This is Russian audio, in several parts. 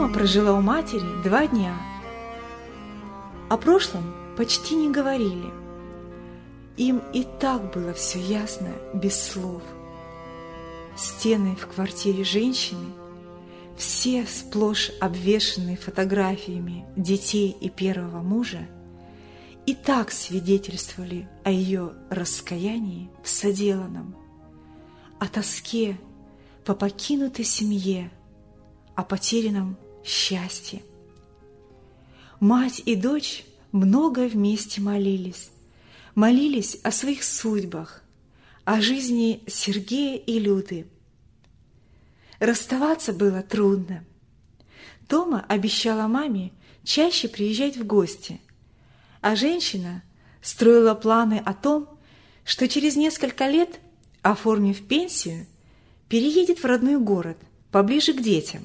Тома прожила у матери 2 дня. О прошлом почти не говорили. Им и так было все ясно, без слов. Стены в квартире женщины, все сплошь обвешаны фотографиями детей и первого мужа, и так свидетельствовали о ее раскаянии в соделанном, о тоске по покинутой семье, о потерянном счастье. Мать и дочь много вместе молились о своих судьбах, о жизни Сергея и Люды. Расставаться было трудно. Тома обещала маме чаще приезжать в гости, а женщина строила планы о том, что через несколько лет, оформив пенсию, переедет в родной город, поближе к детям.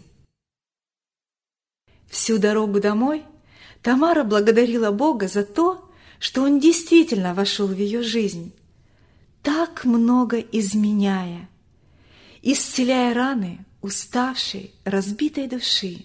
Всю дорогу домой Тамара благодарила Бога за то, что Он действительно вошел в ее жизнь, так много изменяя, исцеляя раны уставшей, разбитой души.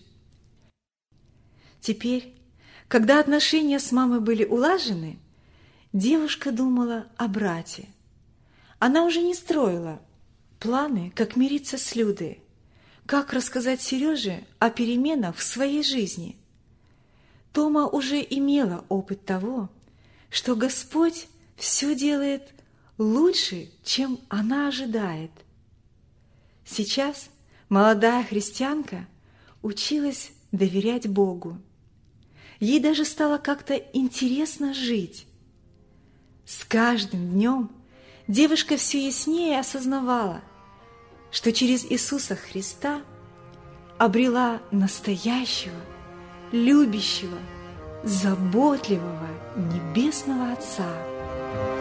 Теперь, когда отношения с мамой были улажены, девушка думала о брате. Она уже не строила планы, как мириться с Людой, как рассказать Сереже о переменах в своей жизни. Тома уже имела опыт того, что Господь все делает лучше, чем она ожидает. Сейчас молодая христианка училась доверять Богу. Ей даже стало как-то интересно жить. С каждым днем девушка все яснее осознавала, что через Иисуса Христа обрела настоящего, любящего, заботливого Небесного Отца.